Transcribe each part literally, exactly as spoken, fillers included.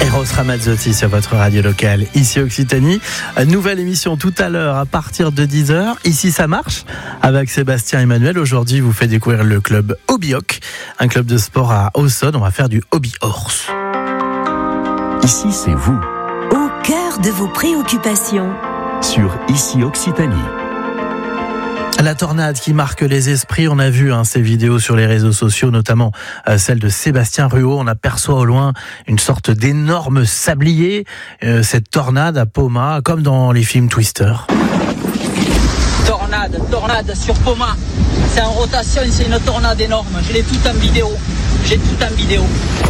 Eros Ramazzotti sur votre radio locale, ici Occitanie. Nouvelle émission tout à l'heure à partir de dix heures. Ici ça marche avec Sébastien Emmanuel. Aujourd'hui, vous fait découvrir le club Hobby-Hoc, un club de sport à Auxonne. On va faire du hobby horse. Ici c'est vous. Au cœur de vos préoccupations. Sur Ici Occitanie. La tornade qui marque les esprits, on a vu hein, ces vidéos sur les réseaux sociaux, notamment euh, celle de Sébastien Ruot. On aperçoit au loin une sorte d'énorme sablier, euh, cette tornade à Poma, comme dans les films Twister. Tornade, tornade sur Poma. C'est en rotation, c'est une tornade énorme. Je l'ai tout en vidéo. J'ai tout en vidéo.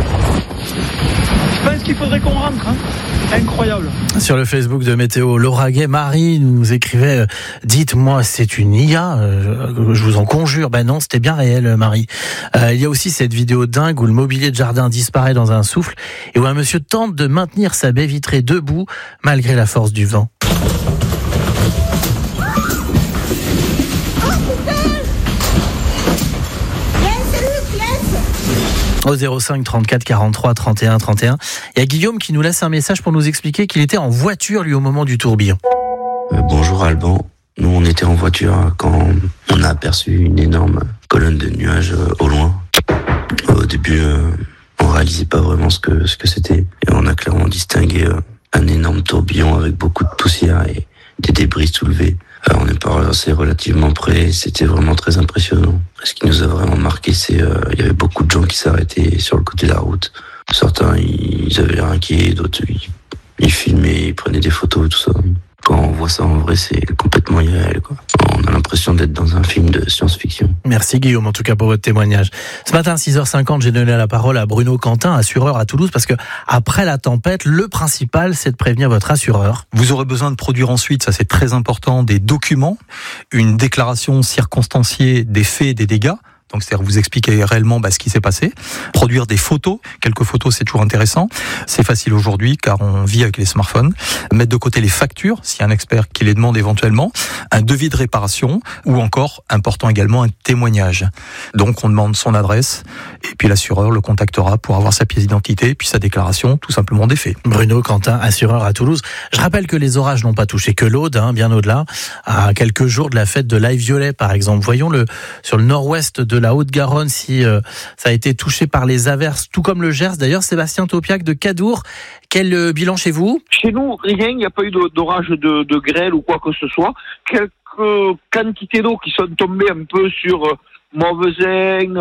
Je pense qu'il faudrait qu'on rentre, hein. Incroyable. Sur le Facebook de Météo Lauragais, Marie nous écrivait euh, « Dites-moi, c'est une I A euh, Je vous en conjure. » Ben non, c'était bien réel, Marie. Euh, il y a aussi cette vidéo dingue où le mobilier de jardin disparaît dans un souffle et où un monsieur tente de maintenir sa baie vitrée debout malgré la force du vent. Au zéro cinq trente-quatre quarante-trois trente et un trente et un. Il y a Guillaume qui nous laisse un message pour nous expliquer qu'il était en voiture lui au moment du tourbillon. Euh, bonjour Alban, nous on était en voiture quand on a aperçu une énorme colonne de nuages euh, au loin. Au début euh, on réalisait pas vraiment ce que, ce que c'était et on a clairement distingué euh, un énorme tourbillon avec beaucoup de poussière et des débris soulevés. Euh, on est passé relativement près, c'était vraiment très impressionnant. Ce qui nous a vraiment marqué, c'est euh, il y avait beaucoup de gens qui s'arrêtaient sur le côté de la route. Certains, ils avaient l'air inquiets, d'autres, ils, ils filmaient, ils prenaient des photos, tout ça. Quand on voit ça en vrai, c'est complètement irréel, quoi. On a l'impression d'être dans un film de science-fiction. Merci Guillaume, en tout cas pour votre témoignage. Ce matin, à six heures cinquante, j'ai donné la parole à Bruno Quentin, assureur à Toulouse, parce que après la tempête, le principal, c'est de prévenir votre assureur. Vous aurez besoin de produire ensuite, ça c'est très important, des documents, une déclaration circonstanciée des faits et des dégâts. Donc, c'est-à-dire vous expliquer réellement bah, ce qui s'est passé, produire des photos, quelques photos c'est toujours intéressant, c'est facile aujourd'hui car on vit avec les smartphones, mettre de côté les factures, s'il y a un expert qui les demande éventuellement, un devis de réparation ou encore, important également, un témoignage. Donc on demande son adresse et puis l'assureur le contactera pour avoir sa pièce d'identité et puis sa déclaration tout simplement des faits. Bruno Quentin, assureur à Toulouse. Je rappelle que les orages n'ont pas touché que l'Aude, hein, bien au-delà, à quelques jours de la fête de l'Aille Violet par exemple. Voyons le sur le nord-ouest de la Haute-Garonne si euh, ça a été touché par les averses, tout comme le Gers. D'ailleurs, Sébastien Taupiac de Cadour, quel euh, bilan chez vous ? Chez nous, rien, il n'y a pas eu d'orage de, de grêle ou quoi que ce soit. Quelques quantités d'eau qui sont tombées un peu sur euh, Mauvezin,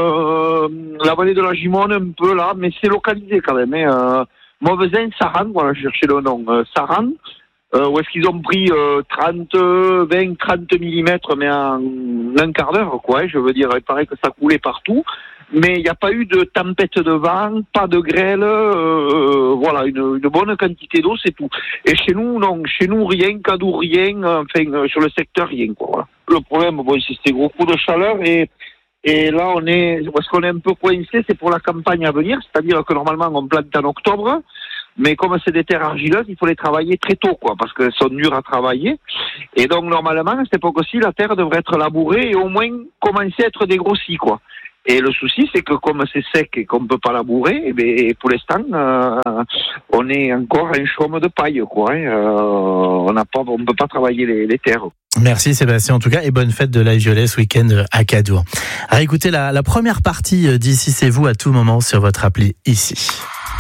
euh, la vallée de la Gimone, un peu là, mais c'est localisé quand même. Hein. Euh, Mauvezin, Saran, voilà, je cherchais le nom, euh, Saran. Euh, où est-ce qu'ils ont pris euh, trente, vingt, trente millimètres, mais en un quart d'heure, quoi. Je veux dire, il paraît que ça coulait partout. Mais il n'y a pas eu de tempête de vent, pas de grêle, euh, voilà, une, une bonne quantité d'eau, c'est tout. Et chez nous, non, chez nous, rien, Cadour, rien, enfin, euh, sur le secteur, rien, quoi. Voilà. Le problème, bon, c'est ces gros coups de chaleur et Et là, on est, parce qu'on est un peu coincé, c'est pour la campagne à venir, c'est-à-dire que normalement, on plante en octobre. Mais comme c'est des terres argileuses, il faut les travailler très tôt, quoi, parce qu'elles sont dures à travailler. Et donc, normalement, à cette époque-ci, la terre devrait être labourée et au moins commencer à être dégrossie, quoi. Et le souci, c'est que comme c'est sec et qu'on ne peut pas labourer, et bien, pour l'instant, euh, on est encore un chaume de paille, quoi. Hein. Euh, on n'a pas, on ne peut pas travailler les, les terres. Merci Sébastien en tout cas et bonne fête de l'Aille Violet ce week-end à Cadour. À écouter la, la première partie d'Ici c'est vous à tout moment sur votre appli ici.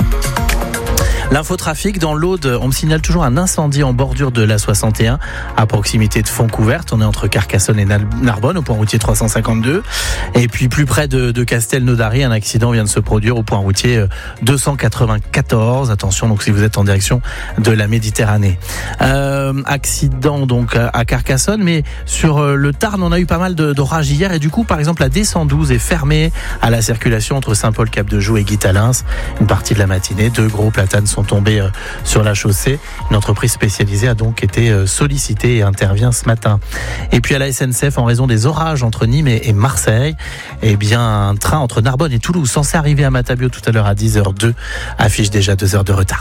L'infotrafic dans l'Aude, on me signale toujours un incendie en bordure de la soixante et un à proximité de Fontcouverte. On est entre Carcassonne et Narbonne au point routier trois cent cinquante-deux. Et puis plus près de, de Castelnaudary, un accident vient de se produire au point routier deux cent quatre-vingt-quatorze. Attention donc si vous êtes en direction de la Méditerranée. Euh, accident donc à Carcassonne, mais sur le Tarn, on a eu pas mal d'orages hier et du coup par exemple la D cent douze est fermée à la circulation entre Saint-Paul-Cap-de-Joux et Guy-Talins. Une partie de la matinée, deux gros platanes sont tombés sur la chaussée. Une entreprise spécialisée a donc été sollicitée et intervient ce matin. Et puis à la S N C F, en raison des orages entre Nîmes et Marseille, eh bien un train entre Narbonne et Toulouse, censé arriver à Matabio tout à l'heure à dix heures deux, affiche déjà deux heures de retard.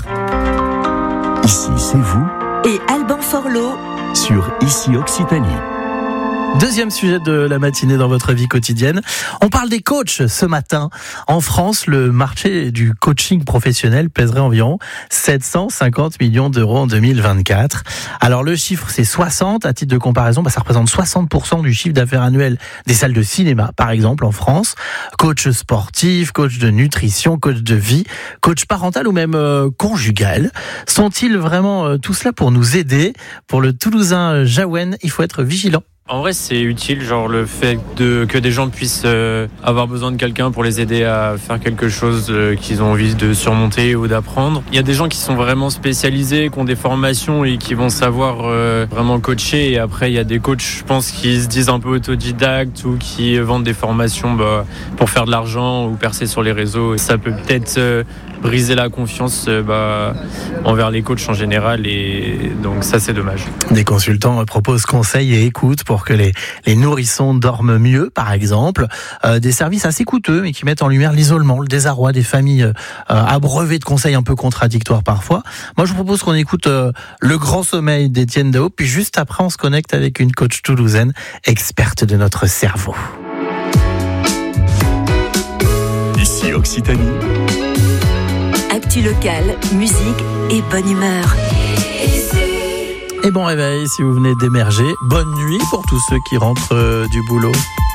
Ici c'est vous et Alban Forlot sur Ici Occitanie. Deuxième sujet de la matinée dans votre vie quotidienne. On parle des coachs ce matin. En France, le marché du coaching professionnel pèserait environ sept cent cinquante millions d'euros en deux mille vingt-quatre. Alors le chiffre, c'est soixante. À titre de comparaison, bah, ça représente soixante pour cent du chiffre d'affaires annuel des salles de cinéma, par exemple, en France. Coach sportif, coach de nutrition, coach de vie, coach parental ou même euh, conjugal. Sont-ils vraiment euh, tout cela pour nous aider? Pour le Toulousain Jaouen, il faut être vigilant. En vrai, c'est utile, genre le fait de, que des gens puissent euh, avoir besoin de quelqu'un pour les aider à faire quelque chose euh, qu'ils ont envie de surmonter ou d'apprendre. Il y a des gens qui sont vraiment spécialisés, qui ont des formations et qui vont savoir euh, vraiment coacher. Et après, il y a des coachs, je pense, qui se disent un peu autodidactes ou qui vendent des formations bah, pour faire de l'argent ou percer sur les réseaux. Et ça peut peut-être euh, briser la confiance euh, bah, envers les coachs en général. Et donc ça, c'est dommage. Des consultants proposent conseils et écoute pour que les, les nourrissons dorment mieux, par exemple. Euh, des services assez coûteux, mais qui mettent en lumière l'isolement, le désarroi des familles euh, abreuvées de conseils un peu contradictoires parfois. Moi, je vous propose qu'on écoute euh, Le Grand Sommeil d'Étienne Daho, puis juste après, on se connecte avec une coach toulousaine, experte de notre cerveau. Ici Occitanie. Actu locale, musique et bonne humeur. Et bon réveil si vous venez d'émerger. Bonne nuit pour tous ceux qui rentrent euh, du boulot.